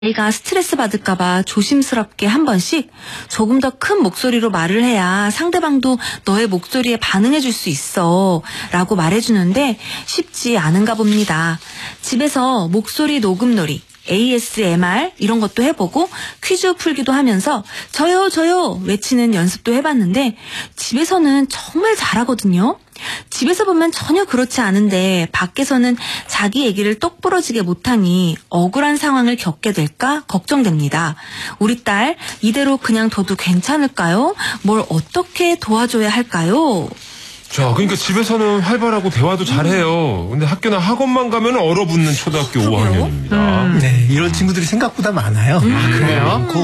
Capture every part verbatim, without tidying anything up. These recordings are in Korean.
아이가 스트레스 받을까봐 조심스럽게 한 번씩 조금 더 큰 목소리로 말을 해야 상대방도 너의 목소리에 반응해줄 수 있어 라고 말해주는데 쉽지 않은가 봅니다. 집에서 목소리 녹음놀이, 에이에스엠알 이런 것도 해보고 퀴즈 풀기도 하면서 저요 저요 외치는 연습도 해봤는데 집에서는 정말 잘하거든요. 집에서 보면 전혀 그렇지 않은데 밖에서는 자기 얘기를 똑부러지게 못하니 억울한 상황을 겪게 될까 걱정됩니다. 우리 딸 이대로 그냥 둬도 괜찮을까요? 뭘 어떻게 도와줘야 할까요? 자, 그러니까 집에서는 활발하고 대화도 잘해요. 근데 학교나 학원만 가면 얼어붙는 초등학교 오 학년입니다. 음. 네, 이런 친구들이 생각보다 많아요. 음. 아, 그래요? 많고,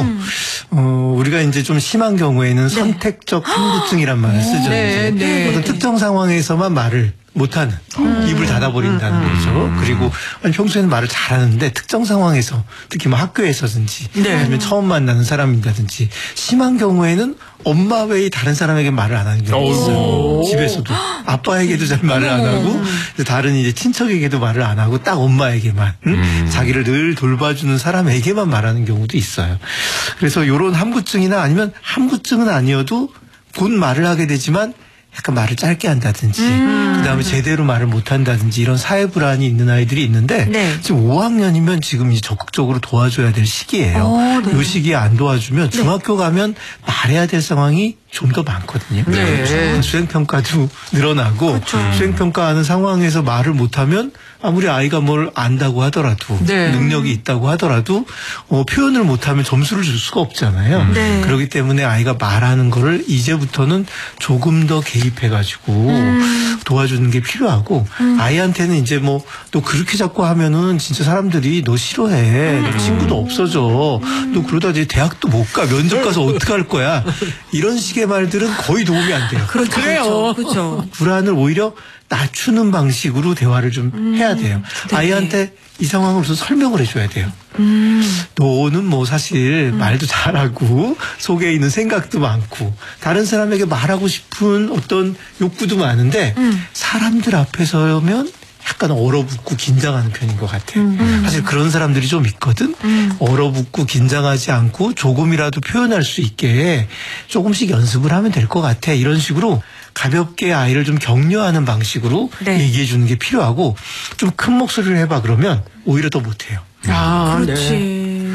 어, 우리가 이제 좀 심한 경우에는 네. 선택적 함구증이란 말을 쓰죠. 네, 이제 네. 어떤 특정 상황에서만 말을 못하는, 음. 입을 닫아버린다는 음. 거죠. 그리고 아니, 평소에는 말을 잘하는데 특정 상황에서 특히 뭐 학교에서든지 네. 아니면 처음 만나는 사람이라든지 심한 경우에는 엄마 외에 다른 사람에게 말을 안 하는 경우가 있어요. 집에서도 아빠에게도 잘 말을 안 하고 다른 이제 친척에게도 말을 안 하고 딱 엄마에게만 응? 음. 자기를 늘 돌봐주는 사람에게만 말하는 경우도 있어요. 그래서 이런 함구증이나 아니면 함구증은 아니어도 곧 말을 하게 되지만 약간 말을 짧게 한다든지 음. 그다음에 제대로 말을 못한다든지 이런 사회 불안이 있는 아이들이 있는데 네. 지금 오 학년이면 지금 이제 적극적으로 도와줘야 될 시기예요. 오, 네. 이 시기에 안 도와주면 중학교 네. 가면 말해야 될 상황이 좀 더 많거든요. 네. 수행평가도 늘어나고 그렇죠. 수행평가하는 상황에서 말을 못하면 아무리 아이가 뭘 안다고 하더라도 네. 능력이 있다고 하더라도 어, 표현을 못하면 점수를 줄 수가 없잖아요. 네. 그렇기 때문에 아이가 말하는 거를 이제부터는 조금 더 개입해가지고 음. 도와주는 게 필요하고 음. 아이한테는 이제 뭐 너 그렇게 자꾸 하면은 진짜 사람들이 너 싫어해. 음. 너 친구도 없어져. 음. 너 그러다 이제 대학도 못 가. 면접 가서 어떡할 거야. 이런 식의 말들은 거의 도움이 안 돼요. 그렇죠. 그래요. 그렇죠. 불안을 오히려 낮추는 방식으로 대화를 좀 음, 해야 돼요. 네. 아이한테 이 상황을 우선 설명을 해줘야 돼요. 음. 너는 뭐 사실 음. 말도 잘하고 속에 있는 생각도 많고 다른 사람에게 말하고 싶은 어떤 욕구도 많은데 음. 사람들 앞에서면 약간 얼어붙고 긴장하는 편인 것 같아요. 음. 사실 그런 사람들이 좀 있거든. 음. 얼어붙고 긴장하지 않고 조금이라도 표현할 수 있게 조금씩 연습을 하면 될 것 같아. 이런 식으로 가볍게 아이를 좀 격려하는 방식으로 네. 얘기해 주는 게 필요하고 좀 큰 목소리를 해봐 그러면 오히려 더 못해요. 아, 그렇지. 네.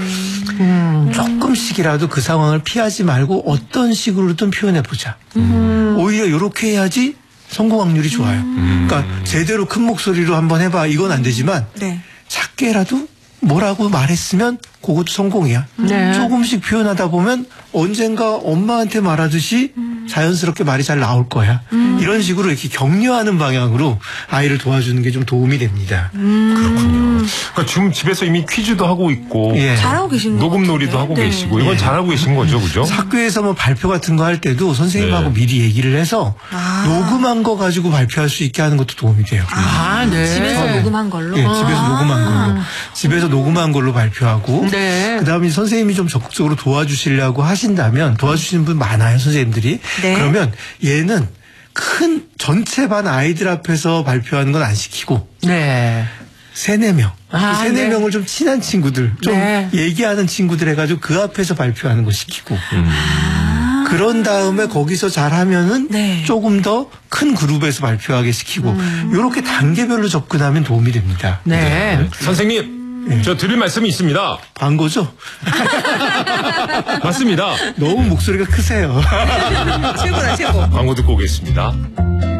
음. 조금씩이라도 그 상황을 피하지 말고 어떤 식으로든 표현해보자. 음. 오히려 이렇게 해야지 성공 확률이 좋아요. 음. 그러니까 제대로 큰 목소리로 한번 해봐. 이건 안 되지만 네. 작게라도 뭐라고 말했으면 그것도 성공이야. 네. 조금씩 표현하다 보면 언젠가 엄마한테 말하듯이 음. 자연스럽게 말이 잘 나올 거야. 음. 이런 식으로 이렇게 격려하는 방향으로 아이를 도와주는 게 좀 도움이 됩니다. 음. 그렇군요. 그러니까 지금 집에서 이미 퀴즈도 하고 있고 예. 잘하고 계신 거 녹음놀이도 하고 네. 계시고 이건 예. 잘하고 계신 거죠, 그죠? 학교에서 뭐 발표 같은 거 할 때도 선생님하고 네. 미리 얘기를 해서 아. 녹음한 거 가지고 발표할 수 있게 하는 것도 도움이 돼요. 아, 네. 집에서 네. 녹음한 걸로? 예, 집에서 아. 녹음한 걸로. 집에서 녹음한 걸로 발표하고 네. 그다음에 선생님이 좀 적극적으로 도와주시려고 하신다면 도와주시는 분 많아요, 선생님들이. 네. 그러면 얘는 큰 전체 반 아이들 앞에서 발표하는 건 안 시키고 네. 세네 명. 아, 그 세네 네. 명을 좀 친한 친구들, 좀 네. 얘기하는 친구들 해가지고 그 앞에서 발표하는 거 시키고. 음. 아. 그런 다음에 거기서 잘하면은 네. 조금 더 큰 그룹에서 발표하게 시키고 음. 이렇게 단계별로 접근하면 도움이 됩니다. 네. 네. 선생님, 네. 저 드릴 말씀이 있습니다. 광고죠? 맞습니다. 너무 목소리가 크세요. 최고다, 최고. 광고 듣고 오겠습니다.